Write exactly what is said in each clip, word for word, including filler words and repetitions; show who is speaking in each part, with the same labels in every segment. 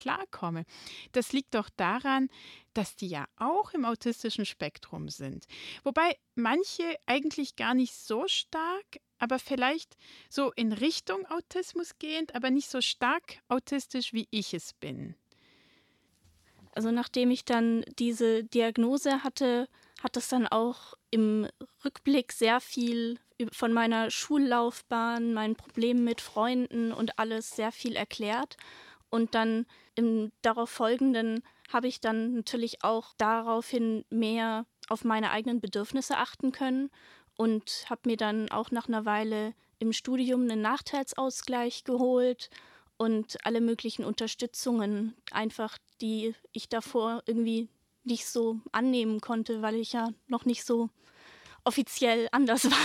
Speaker 1: klarkomme. Das liegt doch daran, dass die ja auch im autistischen Spektrum sind. Wobei manche eigentlich gar nicht so stark, aber vielleicht so in Richtung Autismus gehend, aber nicht so stark autistisch, wie ich es bin.
Speaker 2: Also nachdem ich dann diese Diagnose hatte, hat es dann auch im Rückblick sehr viel üb- von meiner Schullaufbahn, meinen Problemen mit Freunden und alles sehr viel erklärt. Und dann im darauf folgenden habe ich dann natürlich auch daraufhin mehr auf meine eigenen Bedürfnisse achten können und habe mir dann auch nach einer Weile im Studium einen Nachteilsausgleich geholt und alle möglichen Unterstützungen einfach, die ich davor irgendwie nicht so annehmen konnte, weil ich ja noch nicht so offiziell anders war.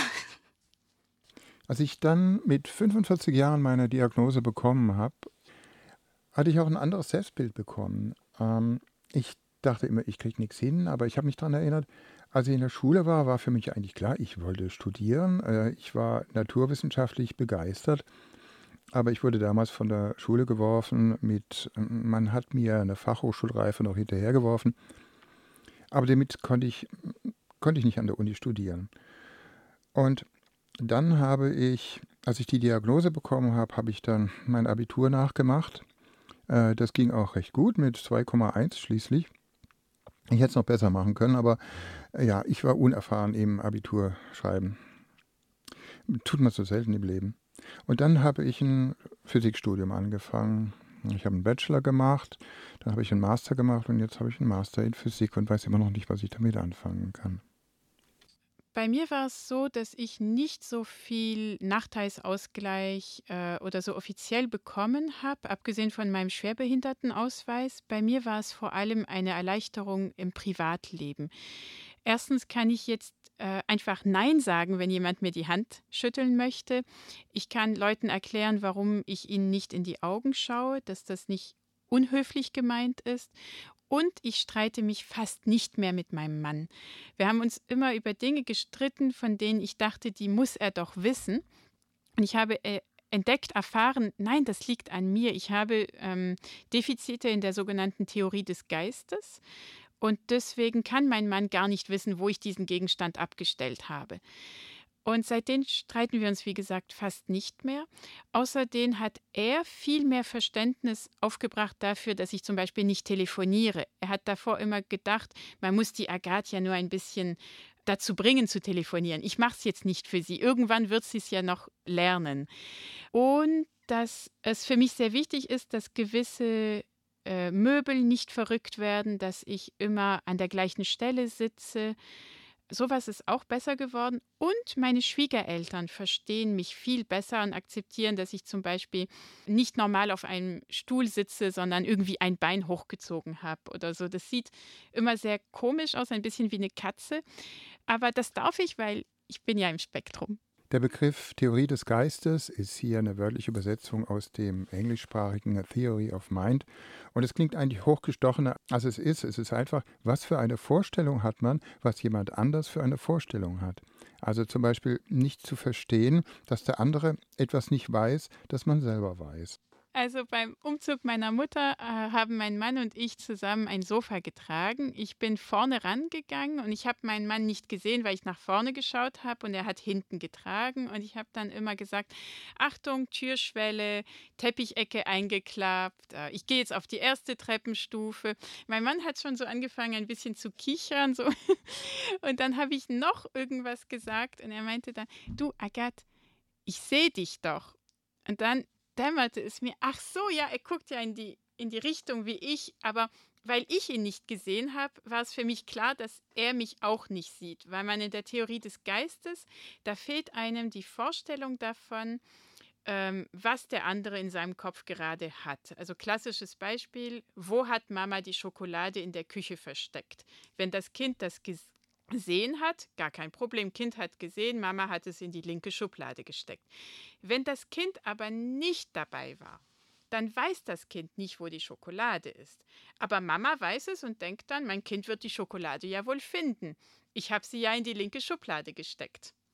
Speaker 3: Als ich dann mit fünfundvierzig Jahren meine Diagnose bekommen habe, hatte ich auch ein anderes Selbstbild bekommen. Ähm, ich dachte immer, ich kriege nichts hin, aber ich habe mich daran erinnert, als ich in der Schule war, war für mich eigentlich klar, ich wollte studieren. Äh, ich war naturwissenschaftlich begeistert, aber ich wurde damals von der Schule geworfen mit, man hat mir eine Fachhochschulreife noch hinterhergeworfen, aber damit konnte ich, konnte ich nicht an der Uni studieren. Und dann habe ich, als ich die Diagnose bekommen habe, habe ich dann mein Abitur nachgemacht. Äh, das ging auch recht gut mit zwei Komma eins schließlich. Ich hätte es noch besser machen können, aber äh, ja, ich war unerfahren im Abiturschreiben. Tut man so selten im Leben. Und dann habe ich ein Physikstudium angefangen. Ich habe einen Bachelor gemacht, dann habe ich einen Master gemacht und jetzt habe ich einen Master in Physik und weiß immer noch nicht, was ich damit anfangen kann.
Speaker 1: Bei mir war es so, dass ich nicht so viel Nachteilsausgleich äh, oder so offiziell bekommen habe, abgesehen von meinem Schwerbehindertenausweis. Bei mir war es vor allem eine Erleichterung im Privatleben. Erstens kann ich jetzt äh, einfach Nein sagen, wenn jemand mir die Hand schütteln möchte. Ich kann Leuten erklären, warum ich ihnen nicht in die Augen schaue, dass das nicht unhöflich gemeint ist. Und ich streite mich fast nicht mehr mit meinem Mann. Wir haben uns immer über Dinge gestritten, von denen ich dachte, die muss er doch wissen. Und ich habe äh, entdeckt, erfahren, nein, das liegt an mir. Ich habe ähm, Defizite in der sogenannten Theorie des Geistes. Und deswegen kann mein Mann gar nicht wissen, wo ich diesen Gegenstand abgestellt habe. Und seitdem streiten wir uns, wie gesagt, fast nicht mehr. Außerdem hat er viel mehr Verständnis aufgebracht dafür, dass ich zum Beispiel nicht telefoniere. Er hat davor immer gedacht, man muss die Agathe ja nur ein bisschen dazu bringen zu telefonieren. Ich mache es jetzt nicht für sie. Irgendwann wird sie es ja noch lernen. Und dass es für mich sehr wichtig ist, dass gewisse äh, Möbel nicht verrückt werden, dass ich immer an der gleichen Stelle sitze. Sowas ist auch besser geworden. Und meine Schwiegereltern verstehen mich viel besser und akzeptieren, dass ich zum Beispiel nicht normal auf einem Stuhl sitze, sondern irgendwie ein Bein hochgezogen habe oder so. Das sieht immer sehr komisch aus, ein bisschen wie eine Katze. Aber das darf ich, weil ich bin ja im Spektrum.
Speaker 3: Der Begriff Theorie des Geistes ist hier eine wörtliche Übersetzung aus dem englischsprachigen Theory of Mind. Und es klingt eigentlich hochgestochener, als es ist. Es ist einfach, was für eine Vorstellung hat man, was jemand anders für eine Vorstellung hat. Also zum Beispiel nicht zu verstehen, dass der andere etwas nicht weiß, das man selber weiß.
Speaker 1: Also beim Umzug meiner Mutter äh, haben mein Mann und ich zusammen ein Sofa getragen. Ich bin vorne rangegangen und ich habe meinen Mann nicht gesehen, weil ich nach vorne geschaut habe und er hat hinten getragen. Und ich habe dann immer gesagt, Achtung, Türschwelle, Teppichecke eingeklappt. Äh, ich gehe jetzt auf die erste Treppenstufe. Mein Mann hat schon so angefangen, ein bisschen zu kichern. So. Und dann habe ich noch irgendwas gesagt und er meinte dann, du Agathe, ich sehe dich doch. Und dann dämmerte es mir, ach so, ja, er guckt ja in die, in die Richtung wie ich, aber weil ich ihn nicht gesehen habe, war es für mich klar, dass er mich auch nicht sieht, weil man in der Theorie des Geistes, da fehlt einem die Vorstellung davon, ähm, was der andere in seinem Kopf gerade hat. Also klassisches Beispiel, wo hat Mama die Schokolade in der Küche versteckt? Wenn das Kind das ges- gesehen hat, gar kein Problem. Kind hat gesehen, Mama hat es in die linke Schublade gesteckt. Wenn das Kind aber nicht dabei war, dann weiß das Kind nicht, wo die Schokolade ist. Aber Mama weiß es und denkt dann, mein Kind wird die Schokolade ja wohl finden. Ich habe sie ja in die linke Schublade gesteckt.